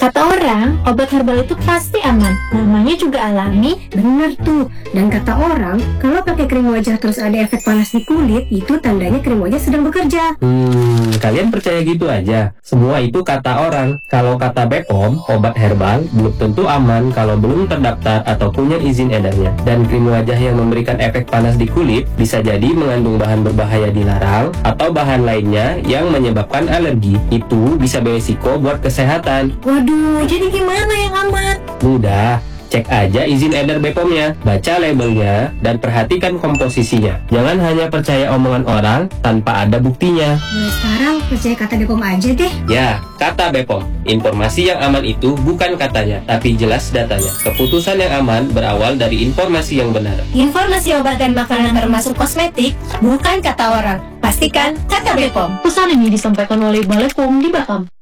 Kata orang, obat herbal itu pasti aman. Namanya juga alami. Bener tuh. Dan kata orang, kalau pakai krim wajah terus ada efek panas di kulit, itu tandanya krim wajah sedang bekerja. Kalian percaya gitu aja? Semua itu kata orang. Kalau kata BPOM, obat herbal belum tentu aman kalau belum terdaftar atau punya izin edarnya. Dan krim wajah yang memberikan efek panas di kulit bisa jadi mengandung bahan berbahaya dilarang atau bahan lainnya yang menyebabkan alergi. Itu bisa beresiko buat kesehatan. Waduh, jadi gimana yang aman? Mudah. Cek aja izin edar BPOM-nya, baca labelnya, dan perhatikan komposisinya. Jangan hanya percaya omongan orang tanpa ada buktinya. Mulai sekarang percaya kata BPOM aja deh. Ya, kata BPOM. Informasi yang aman itu bukan katanya, tapi jelas datanya. Keputusan yang aman berawal dari informasi yang benar. Informasi obat dan makanan termasuk kosmetik bukan kata orang. Pastikan kata BPOM. Pesan ini disampaikan oleh Balai POM di Batam.